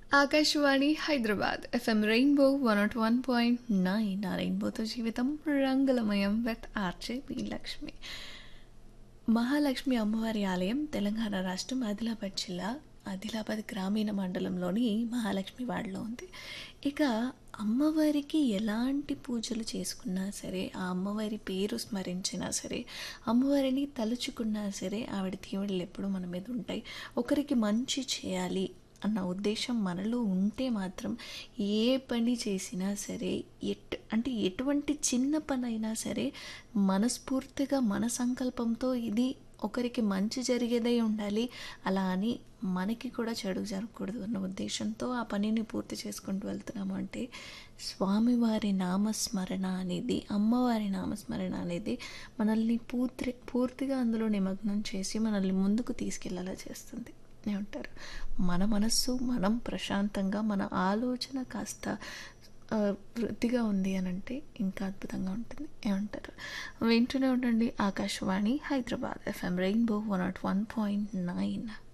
Akashvani Hyderabad FM rainbow 101.9 ఆ రెయిన్బోతో జీవితం రంగులమయం with RJ B Lakshmi. Mahalakshmi అమ్మవారి ఆలయం తెలంగాణ రాష్ట్రం ఆదిలాబాద్ జిల్లా ఆదిలాబాద్ గ్రామీణ మండలంలోని మహాలక్ష్మి వాడలో ఉంది. ఇక అమ్మవారికి ఎలాంటి పూజలు చేసుకున్నా సరే, ఆ అమ్మవారి పేరు స్మరించినా సరే, అమ్మవారిని తలుచుకున్నా సరే ఆవిడ దీవెనలు ఎప్పుడూ మన మీద ఉంటాయి. ఒకరికి మంచి చేయాలి అన్న ఉద్దేశం మనలో ఉంటే మాత్రం ఏ పని చేసినా సరే, అంటే ఎటువంటి చిన్న పని అయినా సరే మనస్ఫూర్తిగా మన సంకల్పంతో ఇది ఒకరికి మంచి జరిగేదై ఉండాలి, అలా అని మనకి కూడా చెడు జరగకూడదు అన్న ఉద్దేశంతో ఆ పనిని పూర్తి చేసుకుంటూ వెళ్తున్నాము. అంటే స్వామివారి నామస్మరణ అనేది, అమ్మవారి నామస్మరణ అనేది మనల్ని పూర్తిగా అందులో నిమగ్నం చేసి మనల్ని ముందుకు తీసుకెళ్ళేలా చేస్తుంది. ఏమంటారు? మన మనస్సు మనం ప్రశాంతంగా, మన ఆలోచన కాస్త వృద్ధిగా ఉంది అని అంటే ఇంకా అద్భుతంగా ఉంటుంది. ఏమంటారు? వింటూనే ఉండండి ఆకాశవాణి హైదరాబాద్ ఎఫ్ఎం రెయిన్బో 101.9.